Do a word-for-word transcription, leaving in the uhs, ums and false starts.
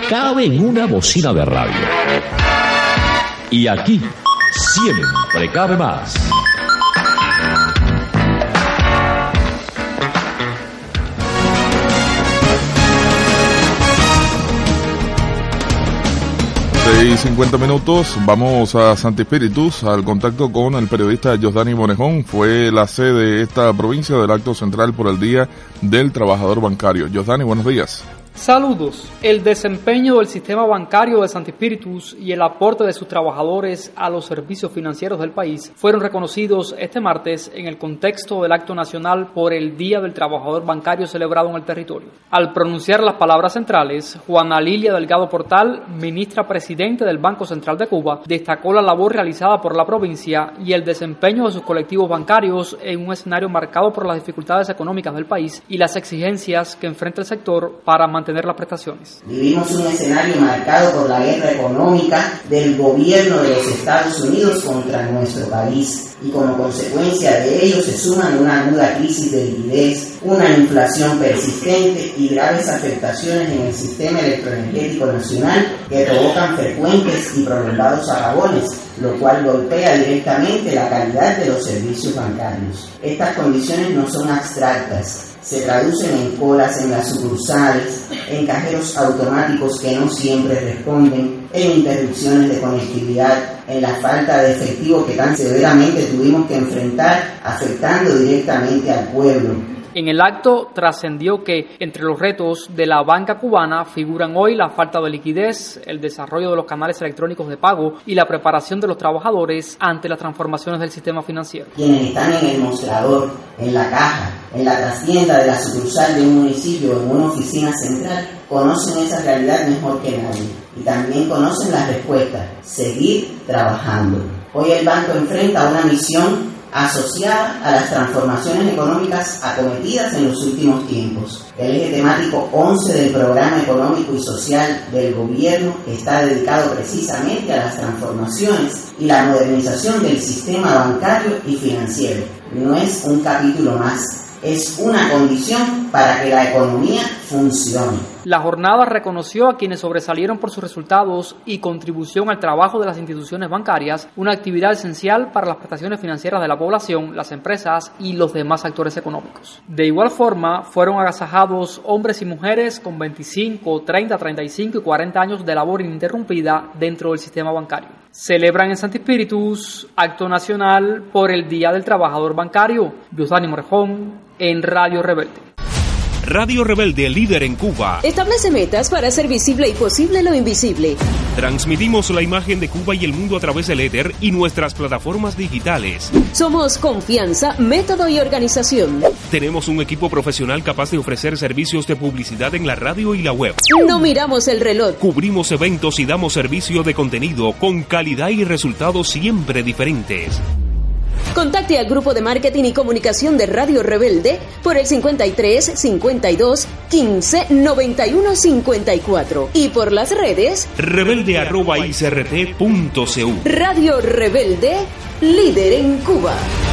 cabe en una bocina de radio. Y aquí siempre cabe más. seis y cincuenta minutos, vamos a Santi Espíritus, al contacto con el periodista Josdani Monejón. Fue la sede de esta provincia del acto central por el Día del Trabajador Bancario. Josdani, buenos días. Saludos. El desempeño del sistema bancario de Santi Espíritus y el aporte de sus trabajadores a los servicios financieros del país fueron reconocidos este martes en el contexto del acto nacional por el Día del Trabajador Bancario celebrado en el territorio. Al pronunciar las palabras centrales, Juana Lilia Delgado Portal, ministra presidente del Banco Central de Cuba, destacó la labor realizada por la provincia y el desempeño de sus colectivos bancarios en un escenario marcado por las dificultades económicas del país y las exigencias que enfrenta el sector para mantener las prestaciones. Vivimos un escenario marcado por la guerra económica del gobierno de los Estados Unidos contra nuestro país y como consecuencia de ello se suman una aguda crisis de liquidez, una inflación persistente y graves afectaciones en el sistema electroenergético nacional que provocan frecuentes y prolongados apagones, lo cual golpea directamente la calidad de los servicios bancarios. Estas condiciones no son abstractas. Se traducen en colas en las sucursales, en cajeros automáticos que no siempre responden, en interrupciones de conectividad, en la falta de efectivo que tan severamente tuvimos que enfrentar, afectando directamente al pueblo. En el acto trascendió que entre los retos de la banca cubana figuran hoy la falta de liquidez, el desarrollo de los canales electrónicos de pago y la preparación de los trabajadores ante las transformaciones del sistema financiero. Quienes están en el mostrador, en la caja, en la trastienda de la sucursal de un municipio o en una oficina central, conocen esa realidad mejor que nadie y también conocen la respuesta: seguir trabajando. Hoy el banco enfrenta una misión asociada a las transformaciones económicas acometidas en los últimos tiempos. El eje temático once del Programa Económico y Social del Gobierno está dedicado precisamente a las transformaciones y la modernización del sistema bancario y financiero. No es un capítulo más, es una condición para que la economía funcione. La jornada reconoció a quienes sobresalieron por sus resultados y contribución al trabajo de las instituciones bancarias, una actividad esencial para las prestaciones financieras de la población, las empresas y los demás actores económicos. De igual forma, fueron agasajados hombres y mujeres con veinticinco, treinta, treinta y cinco y cuarenta años de labor ininterrumpida dentro del sistema bancario. Celebran en Santi Espíritus acto nacional por el Día del Trabajador Bancario. Josdani Monejón en Radio Rebelde. Radio Rebelde, líder en Cuba. Establece metas para hacer visible y posible lo invisible. Transmitimos la imagen de Cuba y el mundo a través del éter y nuestras plataformas digitales. Somos confianza, método y organización. Tenemos un equipo profesional capaz de ofrecer servicios de publicidad en la radio y la web. No miramos el reloj. Cubrimos eventos y damos servicio de contenido con calidad y resultados siempre diferentes. Contacte al Grupo de Marketing y Comunicación de Radio Rebelde por el cincuenta y tres, cincuenta y dos, quince, noventa y uno, cincuenta y cuatro y por las redes rebelde arroba i c r t punto c u. Radio Rebelde, líder en Cuba.